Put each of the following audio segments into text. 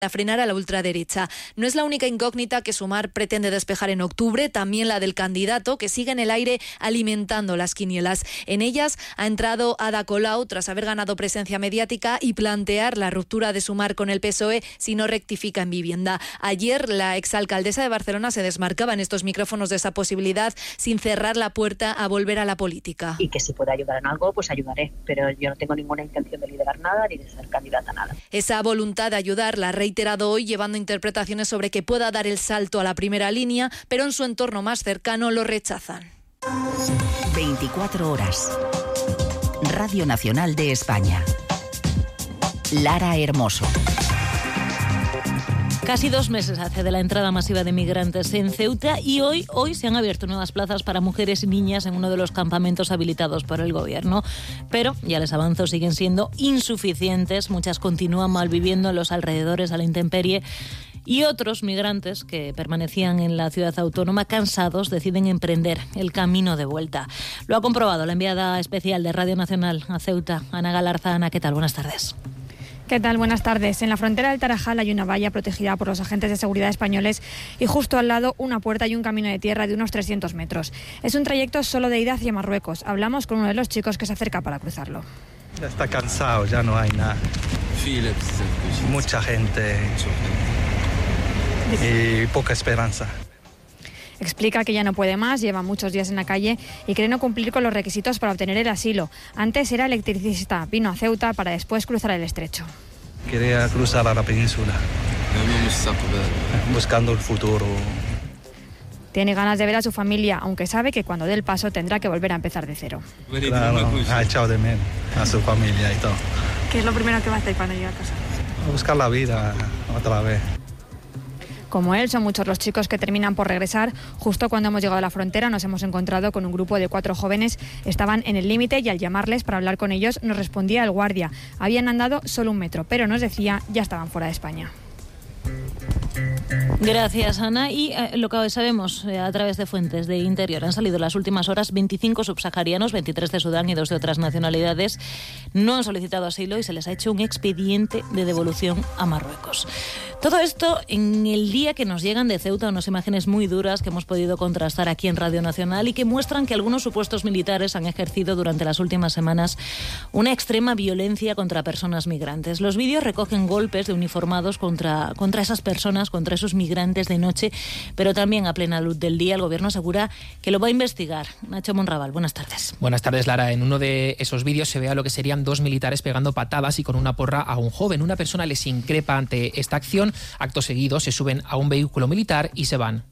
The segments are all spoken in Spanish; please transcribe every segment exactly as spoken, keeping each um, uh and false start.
a frenar a la ultraderecha. No es la única incógnita que Sumar pretende despejar en octubre, también la del candidato, que sigue en el aire alimentando las quinielas. En ellas ha entrado Ada Colau tras haber ganado presencia mediática y plantear la ruptura de Sumar con el P S O E si no rectifica en vivienda. Ayer la exalcaldesa de Barcelona se desmarcaba en estos micrófonos de esa posibilidad sin cerrar la puerta a volver a la política. Y que si puedo ayudar en algo, pues ayudaré, pero yo no tengo ninguna intención de liderar nada ni de ser candidata a nada. Esa voluntad de ayudar la ha reiterado hoy, llevando interpretaciones sobre que pueda dar el salto a la primera línea, pero en su entorno más cercano lo rechazan. veinticuatro horas. Radio Nacional de España. Lara Hermoso. Casi dos meses hace de la entrada masiva de migrantes en Ceuta y hoy, hoy se han abierto nuevas plazas para mujeres y niñas en uno de los campamentos habilitados por el gobierno. Pero, ya les avanzo, siguen siendo insuficientes. Muchas continúan malviviendo en los alrededores a la intemperie. Y otros migrantes que permanecían en la ciudad autónoma cansados deciden emprender el camino de vuelta. Lo ha comprobado la enviada especial de Radio Nacional a Ceuta, Ana Galarza. Ana, ¿qué tal? Buenas tardes. ¿Qué tal? Buenas tardes. En la frontera del Tarajal hay una valla protegida por los agentes de seguridad españoles y justo al lado una puerta y un camino de tierra de unos trescientos metros. Es un trayecto solo de ida hacia Marruecos. Hablamos con uno de los chicos que se acerca para cruzarlo. Ya está cansado, ya no hay nada. Mucha gente y poca esperanza. Explica que ya no puede más, lleva muchos días en la calle y cree no cumplir con los requisitos para obtener el asilo. Antes era electricista, vino a Ceuta para después cruzar el estrecho. Quería cruzar a la península, buscando el futuro. Tiene ganas de ver a su familia, aunque sabe que cuando dé el paso tendrá que volver a empezar de cero. Claro, ha echado de menos a su familia y todo. ¿Qué es lo primero que va a hacer cuando llegue a casa? A buscar la vida otra vez. Como él, son muchos los chicos que terminan por regresar. Justo cuando hemos llegado a la frontera nos hemos encontrado con un grupo de cuatro jóvenes. Estaban en el límite y al llamarles para hablar con ellos nos respondía el guardia. Habían andado solo un metro, pero nos decía ya estaban fuera de España. Gracias, Ana. Y eh, lo que sabemos eh, a través de fuentes de Interior, han salido en las últimas horas veinticinco subsaharianos, veintitrés de Sudán y dos de otras nacionalidades. No han solicitado asilo y se les ha hecho un expediente de devolución a Marruecos. Todo esto en el día que nos llegan de Ceuta unas imágenes muy duras que hemos podido contrastar aquí en Radio Nacional y que muestran que algunos supuestos militares han ejercido durante las últimas semanas una extrema violencia contra personas migrantes. Los vídeos recogen golpes de uniformados contra, contra esas personas, contra esos migrantes de noche, pero también a plena luz del día. El gobierno asegura que lo va a investigar. Nacho Monraval, buenas tardes. Buenas tardes, Lara. En uno de esos vídeos se ve a lo que serían dos militares pegando patadas y con una porra a un joven. Una persona les increpa ante esta acción. Acto seguido se suben a un vehículo militar y se van.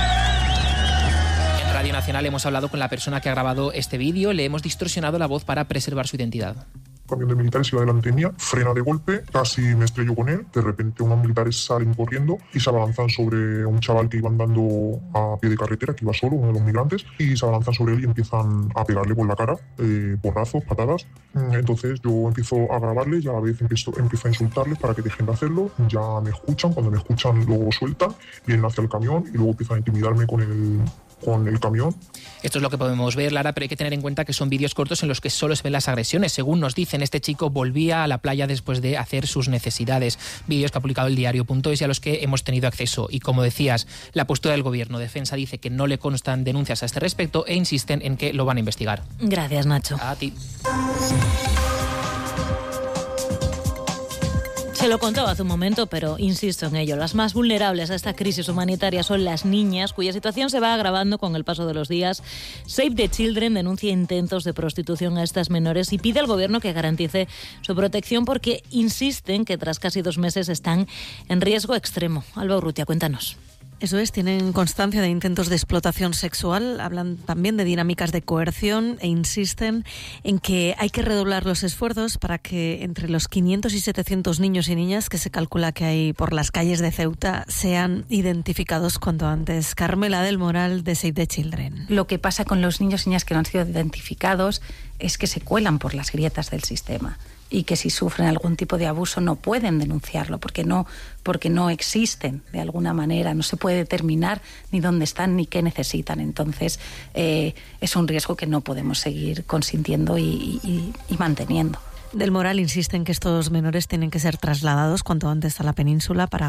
En Radio Nacional hemos hablado con la persona que ha grabado este vídeo. Le hemos distorsionado la voz para preservar su identidad. Camión de militares iba delante mía, frena de golpe, casi me estrello con él. De repente unos militares salen corriendo y se abalanzan sobre un chaval que iba andando a pie de carretera, que iba solo, uno de los migrantes, y se abalanzan sobre él y empiezan a pegarle por la cara, eh, porrazos, patadas. Entonces yo empiezo a grabarle y a la vez empiezo, empiezo a insultarles para que dejen de hacerlo. Ya me escuchan, cuando me escuchan luego sueltan, vienen hacia el camión y luego empiezan a intimidarme con el... con el camión. Esto es lo que podemos ver, Lara, pero hay que tener en cuenta que son vídeos cortos en los que solo se ven las agresiones. Según nos dicen, este chico volvía a la playa después de hacer sus necesidades. Vídeos que ha publicado el diario punto es y a los que hemos tenido acceso. Y como decías, la postura del gobierno, Defensa, dice que no le constan denuncias a este respecto e insisten en que lo van a investigar. Gracias, Nacho. A ti. Se lo contaba hace un momento, pero insisto en ello. Las más vulnerables a esta crisis humanitaria son las niñas, cuya situación se va agravando con el paso de los días. Save the Children denuncia intentos de prostitución a estas menores y pide al gobierno que garantice su protección porque insisten que tras casi dos meses están en riesgo extremo. Alba Urrutia, cuéntanos. Eso es, tienen constancia de intentos de explotación sexual, hablan también de dinámicas de coerción e insisten en que hay que redoblar los esfuerzos para que entre los quinientos y setecientos niños y niñas que se calcula que hay por las calles de Ceuta sean identificados cuanto antes. Carmela del Moral, de Save the Children. Lo que pasa con los niños y niñas que no han sido identificados es que se cuelan por las grietas del sistema. Y que si sufren algún tipo de abuso no pueden denunciarlo porque no, porque no existen de alguna manera, no se puede determinar ni dónde están ni qué necesitan. Entonces eh, es un riesgo que no podemos seguir consintiendo y, y, y manteniendo. Del Moral insiste en que estos menores tienen que ser trasladados cuanto antes a la península para